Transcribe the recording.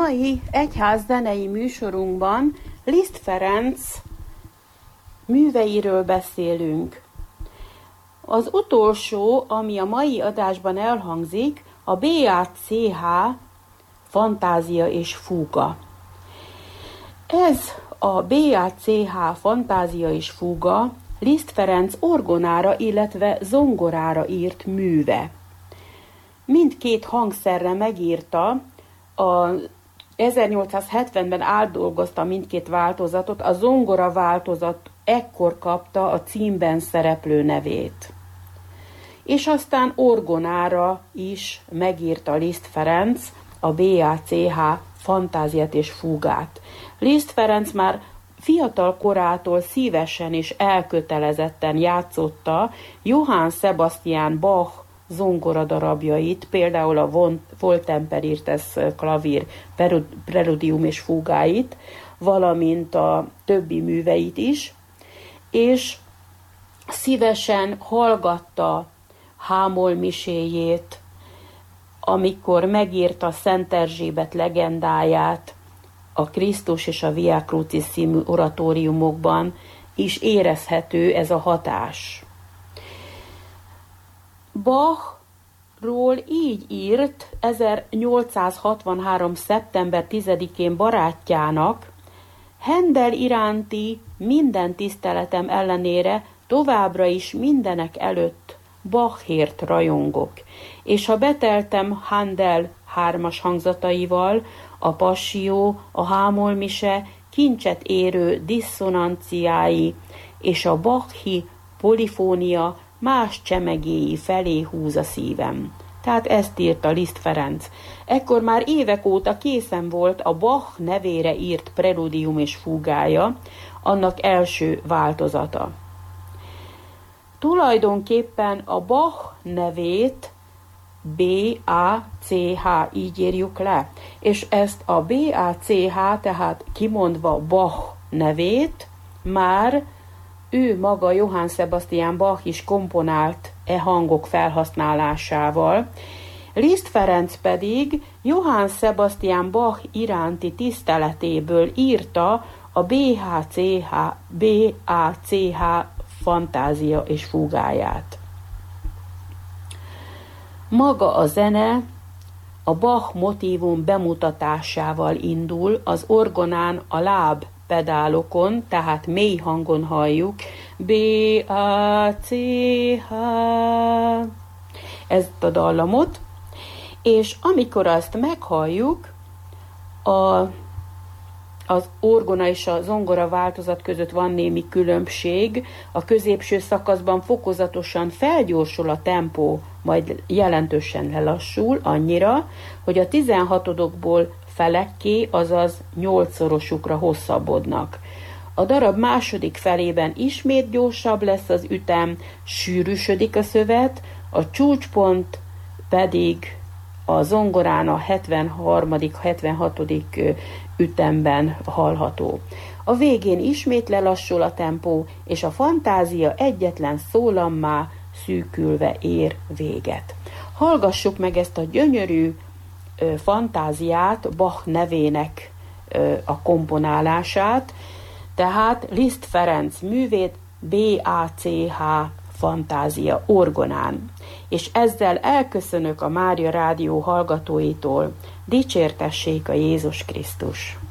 mai egyházzenei műsorunkban Liszt Ferenc műveiről beszélünk. Az utolsó, ami a mai adásban elhangzik, a BACH Fantázia és Fúga. Ez a BACH Fantázia és Fúga Liszt Ferenc orgonára, illetve zongorára írt műve. Mindkét hangszerre megírta, 1870-ben átdolgozta mindkét változatot, a zongora változat ekkor kapta a címben szereplő nevét. És aztán orgonára is megírta Liszt Ferenc a BACH Fantáziát és Fúgát. Liszt Ferenc már fiatal korától szívesen és elkötelezetten játszotta Johann Sebastian Bach zongoradarabjait, például a Wohltemperiertes klavír preludium és fúgáit, valamint a többi műveit is, és szívesen hallgatta Hámol miséjét, amikor megírta Szent Erzsébet legendáját, a Krisztus és a Via Crucis című oratóriumokban is érezhető ez a hatás. Bachról így írt 1863. szeptember 10-én barátjának: Händel iránti minden tiszteletem ellenére továbbra is mindenek előtt Bachért rajongok, és ha beteltem Händel 3-as hangzataival, a Passió, a Hámol mise kincset érő disszonanciái és a Bachi polifónia más csemegéi felé húz a szívem. Tehát ezt írta Liszt Ferenc. Ekkor már évek óta készen volt a Bach nevére írt preludium és fúgája, annak első változata. Tulajdonképpen a Bach nevét BACH, így írjuk le, és ezt a BACH, tehát kimondva Bach nevét, már ő maga Johann Sebastian Bach is komponált e hangok felhasználásával. Liszt Ferenc pedig Johann Sebastian Bach iránti tiszteletéből írta a BACH Fantázia és Fúgáját. Maga a zene a Bach motívum bemutatásával indul, az orgonán a láb pedálokon, tehát mély hangon halljuk, B-A-C-H, ezt a dallamot, és amikor azt meghalljuk, az orgona és a zongora változat között van némi különbség, a középső szakaszban fokozatosan felgyorsul a tempó, majd jelentősen lelassul annyira, hogy a 16-okból felekké, azaz 8-szorosukra hosszabbodnak. A darab második felében ismét gyorsabb lesz az ütem, sűrűsödik a szövet, a csúcspont pedig a zongorán a 73.-76. ütemben hallható. A végén ismét lelassul a tempó, és a fantázia egyetlen szólammá szűkülve ér véget. Hallgassuk meg ezt a gyönyörű fantáziát, Bach nevének a komponálását, tehát Liszt Ferenc művét, BACH Fantázia orgonán. És ezzel elköszönök a Mária Rádió hallgatóitól. Dicsértessék a Jézus Krisztus!